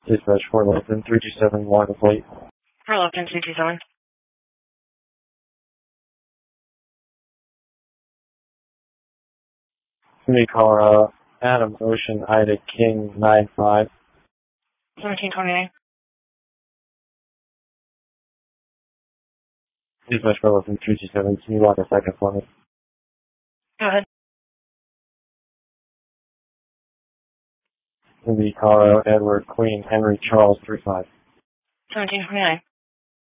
Dispatch 411, 327, Water Plate. 411, 327. Somebody call Adam Ocean Ida King 95. 1729. Dispatch 411, 327, can you walk a second for me? Go ahead. Somebody call Edward Queen Henry Charles 35. 1729.